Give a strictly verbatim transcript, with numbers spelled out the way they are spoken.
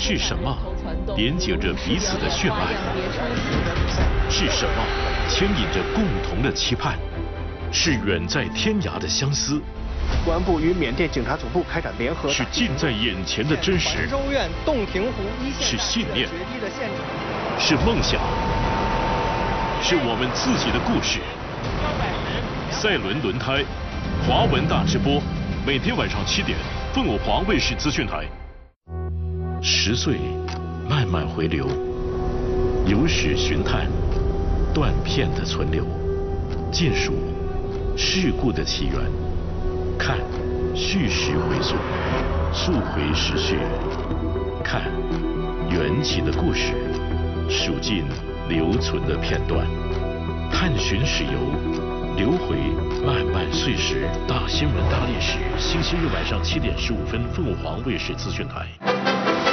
是什么连接着彼此的血脉？是什么牵引着共同的期盼？是远在天涯的相思。 公安部与缅甸警察总部开展联合。 是近在眼前的真实。 州院洞庭湖一线。 是信念。是梦想。是我们自己的故事。赛轮轮胎，华文大直播，每天晚上七点，凤凰华卫视资讯台。十岁，慢慢回流，有史寻探，断片的存留，见数事故的起源，看叙事回溯，溯回时序，看缘起的故事，数尽留存的片段，探寻史游，流回漫漫岁时。大新闻大历史，星期日晚上七点十五分，凤凰卫视资讯台。